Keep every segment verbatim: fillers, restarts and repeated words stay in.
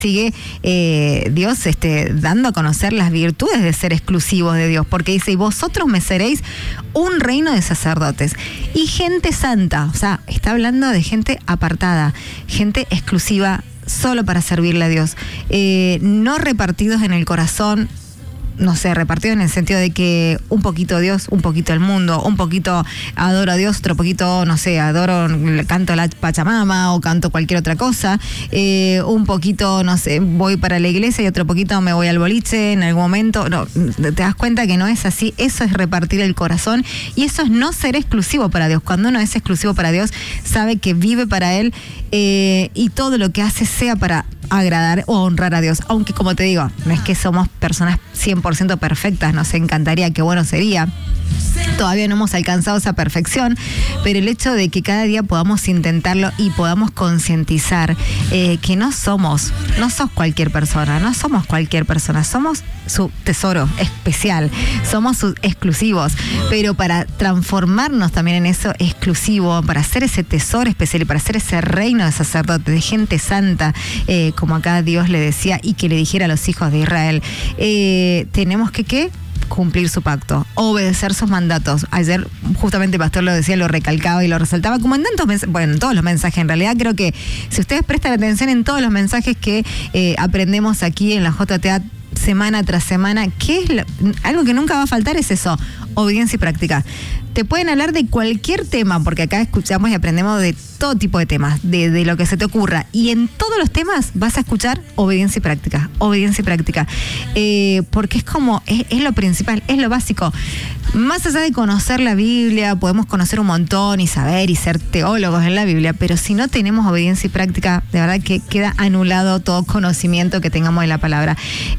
sigue eh, Dios este, dando a conocer las virtudes de ser exclusivos de Dios, porque dice, y vosotros me seréis un reino de sacerdotes y gente santa. O sea, está hablando de gente apartada, gente exclusiva solo para servirle a Dios, eh, no repartidos en el corazón, no sé, repartido en el sentido de que un poquito Dios, un poquito el mundo, un poquito adoro a Dios, otro poquito, no sé, adoro, canto la Pachamama o canto cualquier otra cosa, eh, un poquito, no sé, voy para la iglesia y otro poquito me voy al boliche en algún momento. No, te das cuenta que no es así. Eso es repartir el corazón y eso es no ser exclusivo para Dios. Cuando uno es exclusivo para Dios, sabe que vive para Él eh, y todo lo que hace sea para agradar o honrar a Dios, aunque como te digo, no es que somos personas cien por ciento perfectas, nos encantaría, qué bueno sería. Todavía no hemos alcanzado esa perfección, pero el hecho de que cada día podamos intentarlo y podamos concientizar eh, que no somos, no sos cualquier persona, no somos cualquier persona, somos su tesoro especial, somos sus exclusivos, pero para transformarnos también en eso exclusivo, para ser ese tesoro especial y para ser ese reino de sacerdotes, de gente santa, eh, como acá Dios le decía y que le dijera a los hijos de Israel, eh, tenemos que, ¿qué? Cumplir su pacto, obedecer sus mandatos. Ayer justamente el pastor lo decía, lo recalcaba y lo resaltaba como en tantos mensajes, bueno, en todos los mensajes. En realidad creo que si ustedes prestan atención en todos los mensajes que eh, aprendemos aquí en la J T A semana tras semana, ¿qué es lo, algo que nunca va a faltar? Es eso, obediencia y práctica. Te pueden hablar de cualquier tema, porque acá escuchamos y aprendemos de todo tipo de temas, de, de lo que se te ocurra. Y en todos los temas vas a escuchar obediencia y práctica, obediencia y práctica. Eh, porque es como, es, es lo principal, es lo básico. Más allá de conocer la Biblia, podemos conocer un montón y saber y ser teólogos en la Biblia, pero si no tenemos obediencia y práctica, de verdad que queda anulado todo conocimiento que tengamos de la palabra.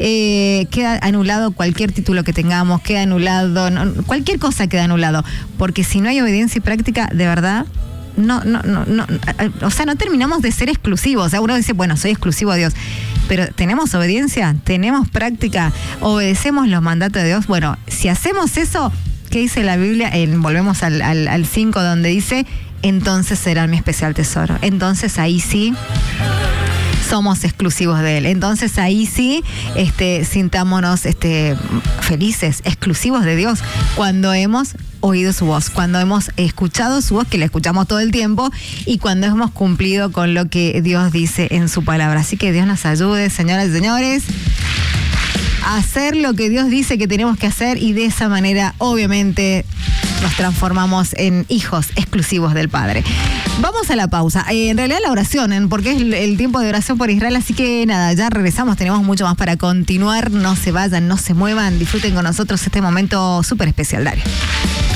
Eh, queda anulado cualquier título que tengamos, queda anulado, no, cualquier cosa queda anulado. Porque si no hay obediencia y práctica, de verdad, no, no, no, no, o sea, no terminamos de ser exclusivos. O sea, uno dice, bueno, soy exclusivo a Dios, pero ¿tenemos obediencia? ¿Tenemos práctica? ¿Obedecemos los mandatos de Dios? Bueno, si hacemos eso, ¿qué dice la Biblia? Eh, volvemos al, al, al cinco, donde dice, entonces será mi especial tesoro. Entonces ahí sí somos exclusivos de Él. Entonces ahí sí este, sintámonos este, felices, exclusivos de Dios, cuando hemos oído su voz, cuando hemos escuchado su voz, que la escuchamos todo el tiempo, y cuando hemos cumplido con lo que Dios dice en su palabra. Así que Dios nos ayude, señoras y señores, a hacer lo que Dios dice que tenemos que hacer, y de esa manera, obviamente, nos transformamos en hijos exclusivos del Padre. Vamos a la pausa. Eh, en realidad la oración, ¿eh? Porque es el, el tiempo de oración por Israel, así que nada, ya regresamos, tenemos mucho más para continuar. No se vayan, no se muevan, disfruten con nosotros este momento súper especial. Dale.